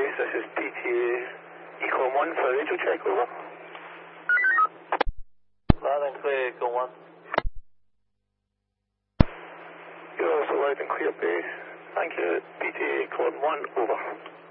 base, this is PTA Econ 1 for radio check, over. Loud and clear, Econ 1. You're also loud and clear base. Thank you, PTA Econ 1, over.